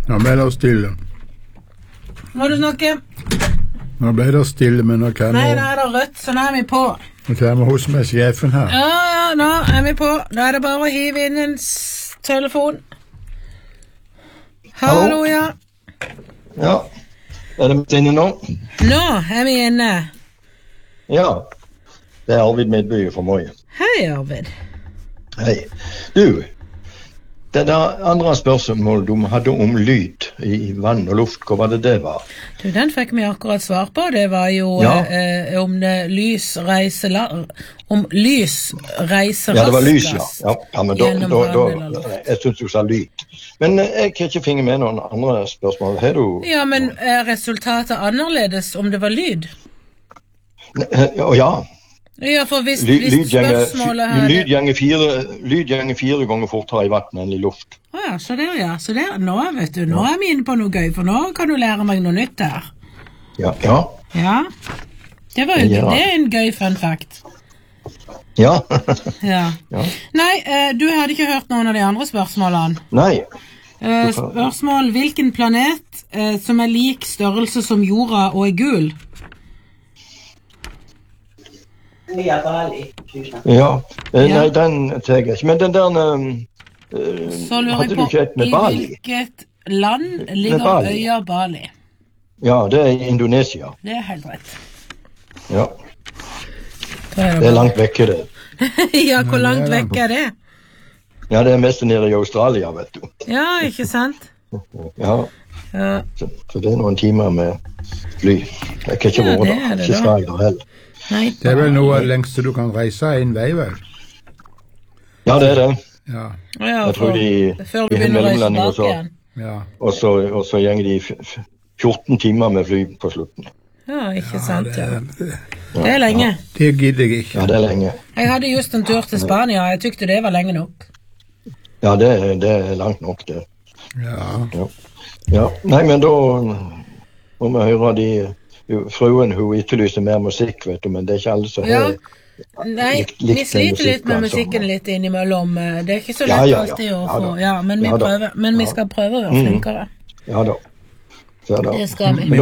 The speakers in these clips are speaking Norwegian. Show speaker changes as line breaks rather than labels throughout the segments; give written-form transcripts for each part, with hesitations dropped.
Nå ble det stille.
Må du snakke?
Nå ble det stille, men nå kan
Nei, nå er det rødt, så nå er vi på.
Nå tar vi hos meg sjefen her.
Ja, nå er vi på. Da er det bare å hive inn en telefon. Hallo, ja.
Ja, er det inne nå?
Nå er vi inne.
Ja, det er Arvid Midby for meg.
Hei, Arvid.
Hei. Du, det der andre spørsmålet du hadde om lyd i vann og luft, hva var det var?
Du, den fikk vi akkurat svar på. Det var jo om lys reiser raskest.
Ja, det var lys, ja. Ja, men da jeg synes du sa lyd. Men jeg kan ikke finne med noen andre spørsmål. Har du?
Ja, men er resultatet annerledes om det var lyd?
Ja.
Ja, for hvis spørsmålet her...
Lyd gjenger 4 ganger fortere i vatten enn i luft.
Ja, så der, ja. Så der, nå, vet du, nå er vi inne på noe gøy, for nå kan du lære meg noe nytt her.
Ja.
Ja, det var jo det er en gøy fun fact.
Ja.
Ja. Nei, du hadde ikke hørt noen av de andre spørsmålene.
Nei.
Spørsmål, hvilken planet som er lik størrelse som jorda og er gul?
Ja, nei, den tar jeg ikke. Men den der
så lurer jeg på, i hvilket land ligger øya Bali?
Ja, det er i Indonesia.
Det er helt rett.
Ja. Det er langt vekke, det.
Ja, hvor langt vekke er det?
Ja, det er mest nede i Australia, vet du.
Ja, ikke sant?
Ja. Så det er noen timer med fly. Jeg kan ikke være der. Ikke skal jeg der heller.
Nei,
det er vel noe av det lengste du kan reise en vei, vel?
Ja, det er det.
Ja.
Jeg tror
før du begynner å reise tilbake igjen.
Ja.
Og så gjenger de 14 timer med fly på slutten.
Ja, ikke sant, ja. Det er lenge.
Det gidder jeg ikke.
Ja, det er lenge.
Jeg hadde just en tur til Spania, jeg tykte det var lenge nok.
Ja, det er langt nok, det.
Ja.
Nei, men da må vi høre fruen, hun etterlyser mer musikk, vet du, men det er ikke alle som har
Nei, vi sliter litt med musikken litt innimellom. Det er ikke så lett alltid å få. Ja, men vi skal prøve å være flinkere.
Ja da.
Det skal vi.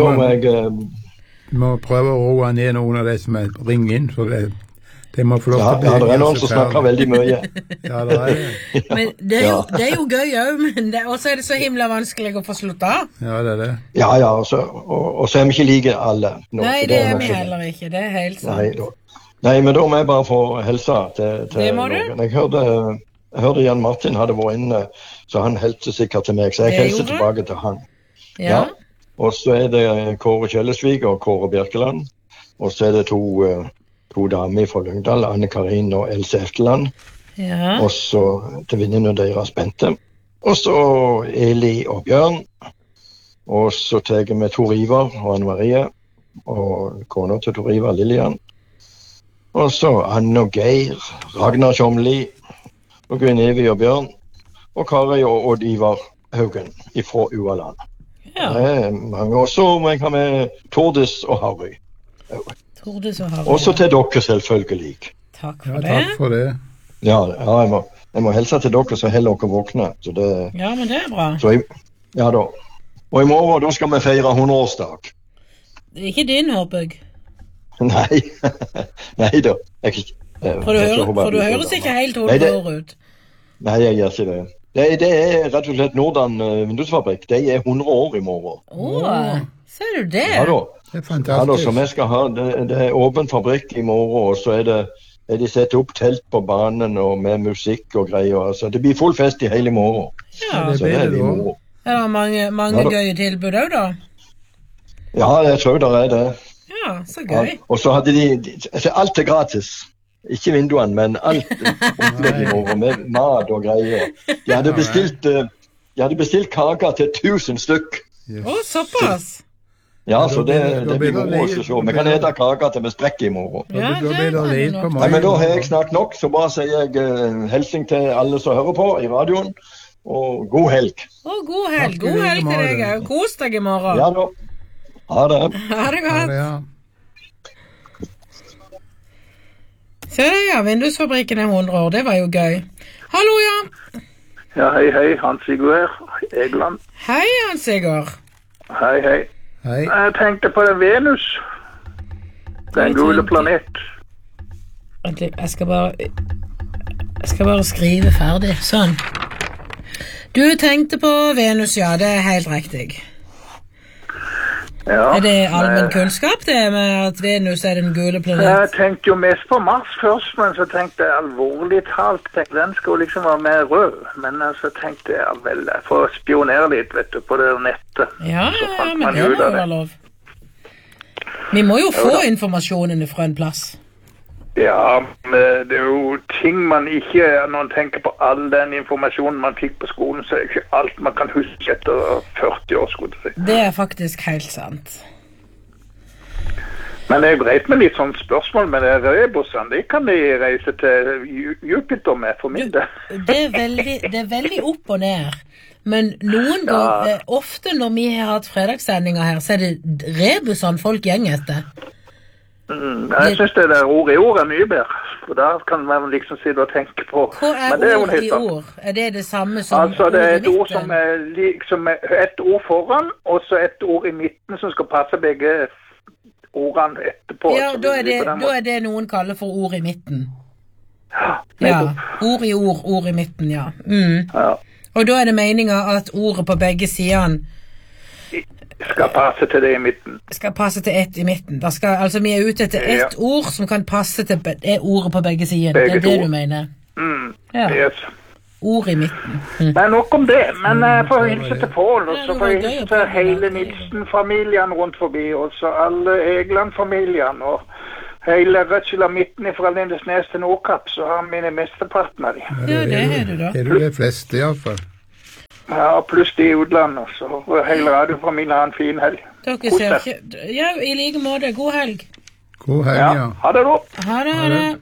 Vi må prøve å roe ned noen av de som ringer inn, så det må få lov til å bli.
Ja, det er noen som snakker veldig mye.
Ja, det er det.
Men det er jo gøy, men også er det så himla vanskelig å få slutt av.
Ja, det er det.
Ja, og så er vi ikke like alle.
Nei, det er vi heller ikke, det er helt sant.
Nei, men da må jeg bare få hilse til
det må
noen. Jeg hørte Jan Martin hadde vært inne, så han helte sikkert til meg, så jeg hilser tilbake til han.
Ja.
Og så er det Kåre Kjellesvig og Kåre Bjerkeland, og så er det to damer fra Lyngdal, Anne-Karin og Else Efteland.
Ja.
Og så til venninnen deres Bente. Og så Eli og Bjørn. Og så tar jeg med Tor Ivar og Anne Marie. Og kona til Tor Ivar, Lilian. Og så Anne og Geir, Ragnar Tjomli, og Guinevi og Bjørn. Og Kari og Odd Ivar Haugen fra Ualand.
Ja.
Det er mange. Og så må jeg ha med Tordis og Harry. Og så til dere selvfølgelig.
Takk for det.
Takk for det.
Ja, jeg må hilse til dere så heller dere våkner.
Ja, men det er bra.
Ja da. Og i morgen da skal vi feire 100-årsdag.
Det er ikke din, håper jeg.
Nei da.
For du høres ikke helt 100 år ut.
Nei, jeg gjør ikke det. Det er rett og slett Nordan Vindusfabrikk. De er 100 år i morgen.
Ser du det?
Ja da.
Det er fantastisk.
Så vi skal ha, det er åpen fabrikk i morgen, og så er de setter opp telt på banen og med musikk og greier. Altså, det blir full fest i hele morgen.
Ja,
det blir det også.
Er det mange gøye tilbud også da?
Ja, jeg tror det er det.
Ja, så gøy.
Ja, og så hadde alt er gratis. Ikke vinduene, men alt opplegg i morgen med mat og greier. De hadde bestilt kaker til 1000 stykk.
Såpass?
Ja, så det blir moro å se. Vi kan ete kaker til vi sprekker i morgen.
Ja,
Nei, men da har jeg snart nok, så bare sier jeg helsing til alle som hører på i radioen, og god helg.
God helg til deg. Kos deg i morgen.
Ja da. Ha det.
Ha det godt. Se det, ja, Vindusfabrikken er 100 år, det var jo gøy. Hallo, ja.
Ja, hei, Hans Sigurd her, Egeland.
Hei, Hans Sigurd.
Hei.
Hei.
Jeg tenkte på den Venus. Den gule planet.
Jeg skal bare skrive ferdig, sånn. Du tenkte på Venus, ja, det helt riktig.
Ja,
det allmenn kunnskap det med at Venus den gule planet?
Jeg tenkte jo mest på Mars først, men så tenkte jeg alvorlig talt, den skulle liksom være mer rød. Men så tenkte jeg vel, jeg får spionere litt, vet du, på det nettet.
Ja, men det må jo være lov. Vi må jo få informasjonen fra en plass.
Ja, men det jo ting man ikke, når man tenker på all den informasjonen man fikk på skolen, så ikke alt man kan huske etter 40 år, skulle jeg si.
Det faktisk helt sant.
Men det greit med litt sånn spørsmål med det rebusene, det kan de reise til Jupiter med, for min del.
Det veldig opp og ned. Men noen ganger, ofte når vi har hatt fredagssendinger her, så det rebusene folk gjenger etter.
Jeg synes det der ord i ord mye bedre, for da kan man liksom sitte og tenke på.
Hva ord i ord? Det samme som
altså, det et ord som liksom et ord foran, og så et ord i midten som skal passe begge ordene etterpå.
Ja, da det noen kaller for ord i midten.
Ja,
ord i ord i midten, ja. Ja. Og da det meningen at ordet på begge sidene
skal passe til det i midten.
Skal passe til ett i midten. Altså vi ute etter ett ord som kan passe til ordet på begge sider. Det det du mener.
Yes.
Ord i midten.
Men nok om det. Men jeg får hilse til Pål, og så får jeg hilse til hele Nilsen-familien rundt forbi, og så alle Egeland-familien, og hele Rødsela-midten fra Lindesnes til Nordkapp, så har mine mesteparten av de.
Ja, det du da.
Det du det fleste i alle fall.
Ja, pluss de i utlandet, så hele radiofamilien har en fin helg.
Dere ser ikke... Ja, i like måte. God helg.
God helg, ja.
Ha det da.
Ha det.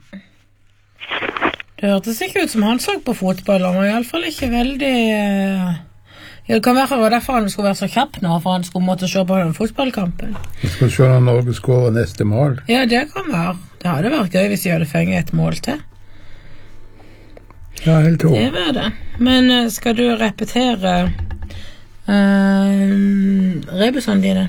Det hørtes ikke ut som han så på fotball, han var i alle fall ikke veldig... Det kan være derfor han skulle være så kjapp nå, for han skulle måtte se på den fotballkampen.
Vi skal se når Norge skårer neste mål.
Ja, det kan være. Det hadde vært gøy hvis de hadde fengt et mål til.
Ja, helt over.
Det var det. Men skal du repetere rebusene dine?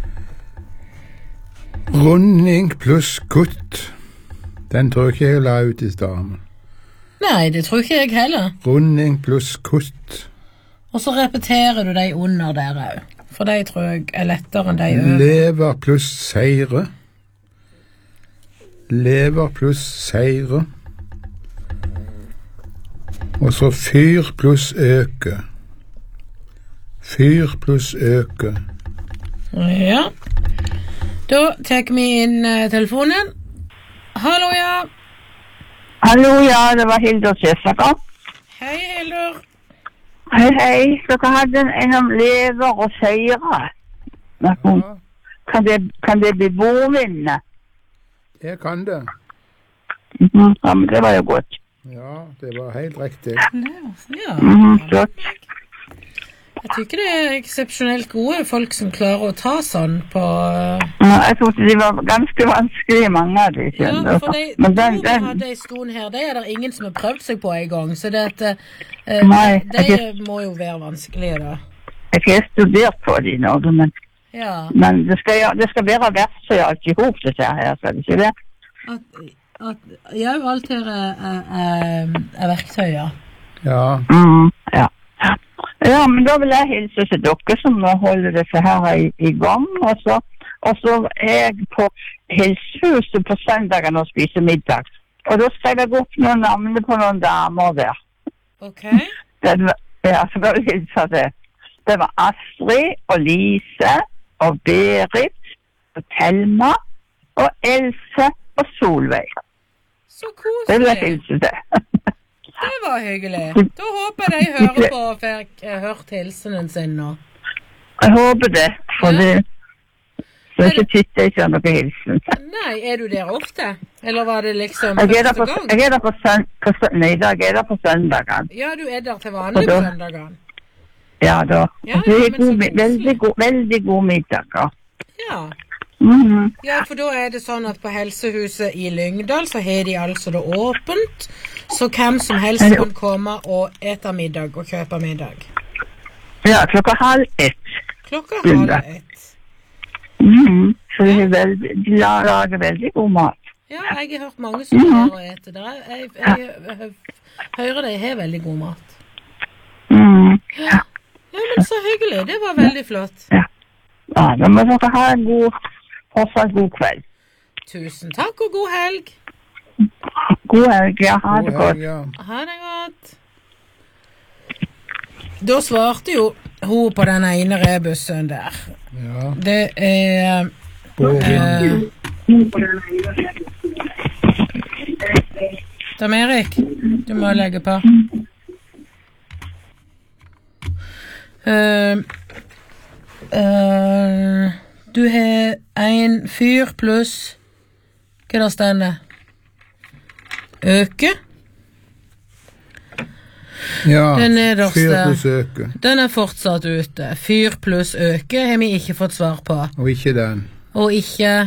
Runding pluss kutt. Den tror ikke jeg la ut i stedet.
Nei, det tror ikke jeg heller.
Runding pluss kutt.
Og så repeterer du de under der også. For de tror jeg lettere enn de over.
Lever pluss seire. Lever pluss seire. Og så fyr pluss øke. Fyr pluss øke.
Ja. Da tar vi inn telefonen. Hallo, ja.
Hallo, ja, det var Hildur Sessaker.
Hei, Hildur.
Hei. Dere hadde en om lever og seire. Kan det bli bordvinne?
Det kan det.
Ja, men det var jo godt.
Ja, det var helt riktig.
Ja.
Flott.
Jeg tykker det eksepsjonelt gode folk som klarer å ta sånn på...
Jeg tror de var ganske vanskelige, mange av de.
Ja, for de hadde en stund her, det det ingen som har prøvd seg på en gang, så det de må jo være vanskelige da.
Jeg har ikke studert på de nå, men det skal være verktøy alt i hop, det her, så det ikke det?
Ja, alt her verktøy, ja.
Ja.
Ja. Ja, men da vil jeg hilse til dere som holder dette her i gang, og så jeg på Hilshuset på søndagen og spiser middag. Og da skal jeg gå opp noen navn på noen damer der.
Ok.
Så skal vi hilse det. Det var Astrid og Lise og Berit og Thelma og Else og Solveig.
Så koselig.
Det vil jeg hilse til.
Det var hyggelig. Da håper jeg de hører på og fikk hørt hilsenen sin nå.
Jeg håper det, for det er ikke titt jeg ikke har noe hilsen.
Nei, du der ofte? Eller var det liksom
første gang? Jeg er der på søndagen.
Ja, du er der til vanlig på søndagen.
Ja da. Det er veldig god middag.
Ja. Ja, for da det sånn at på helsehuset i Lyngdal så har de altså det åpent, så hvem som helst kan komme og ete middag og kjøpe middag.
Ja, 12:30.
12:30.
Så de lager veldig god mat.
Ja, jeg har hørt mange som har å ete der. Jeg hører de har veldig god mat. Ja, men så hyggelig. Det var veldig flott.
Ja, da må dere ha en god kveld.
Tusen takk og god helg.
God helg, ja. Ha det godt.
Ha det godt. Da svarte jo hun på den ene rebussen der.
Ja.
Det Tom Erik, du må legge på. Du har en fyr pluss hva der stender? Øke?
Ja,
den nederste,
fyr pluss øke.
Den fortsatt ute. Fyr pluss øke har vi ikke fått svar på.
Og ikke den.
Og ikke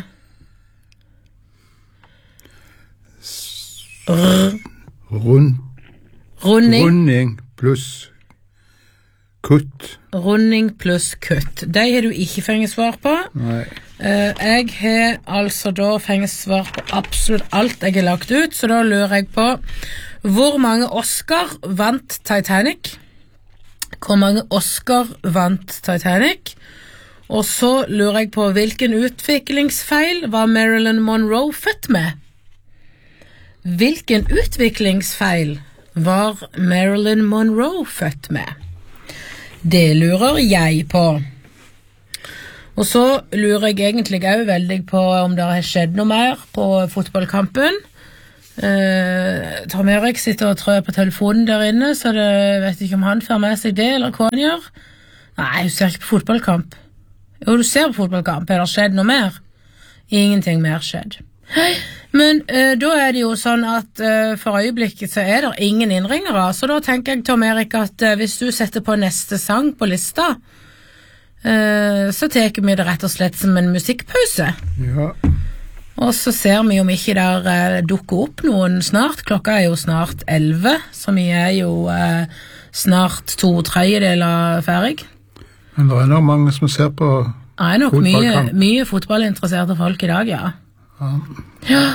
Runding pluss kutt.
Runding pluss kutt. De har du ikke fengt svar på.
Nei.
Jeg har altså da fengt svar på absolutt alt jeg har lagt ut, så da lurer jeg på hvor mange Oscar vant Titanic? Hvor mange Oscar vant Titanic? Og så lurer jeg på hvilken utviklingsfeil var Marilyn Monroe født med? Hvilken utviklingsfeil var Marilyn Monroe født med? Det lurer jeg på. Og så lurer jeg egentlig også veldig på om det har skjedd noe mer på fotballkampen. Tom Erik sitter og trør på telefonen der inne, så det vet ikke om han får med seg det, eller hva han gjør. Nei, du ser ikke på fotballkamp. Jo, du ser på fotballkamp. Har det skjedd noe mer? Ingenting mer skjedd. Men da det jo sånn at for øyeblikket så det ingen innringere, så da tenker jeg, Tom Erik, at hvis du setter på neste sang på lista, så teker vi det rett og slett som en musikkpause.
Ja.
Og så ser vi om ikke der dukker opp noen snart. Klokka jo snart 11, så vi jo snart 2/3 ferdig.
Men det nok mange som ser på
nok mye fotballinteresserte folk i dag, ja. Ja.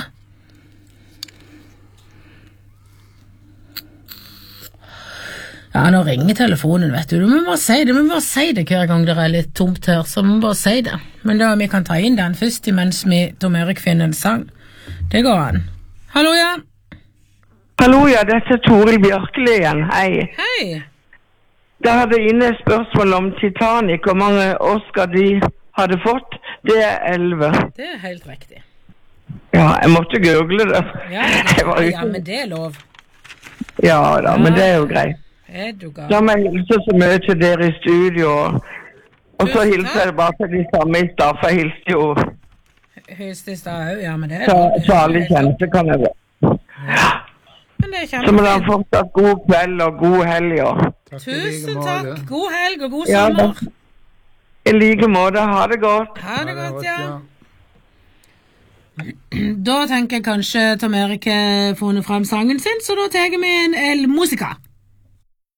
Ja, nå ringer telefonen, vet du. Vi må bare si det hver gang det litt tomt her, så vi må bare si det. Men da vi kan ta inn den først, mens Tom Erik finner en sang. Det går an. Hallo, ja.
Hallo, ja, dette Toril Bjørkeli igjen. Hei.
Hei.
Der hadde inne spørsmål om Titanic, hvor mange Oscar de hadde fått. Det 11.
Det helt riktig.
Ja, jeg måtte google det.
Ja, men det lov.
Ja da, men det jo greit. Da må jeg hilse så mye til dere i studio, og så hilser jeg bare til de samme i stad, for jeg hilste jo
i stad, ja, men det
Charlie Kjente kan jeg være. Så må dere fortsatt god kveld og god helg.
Tusen takk, god helg og god sommer.
I like måte, ha det godt.
Ha det godt, ja. Da tenker jeg kanskje Tom Erik funnet frem sangen sin, så da tar vi en El Musica.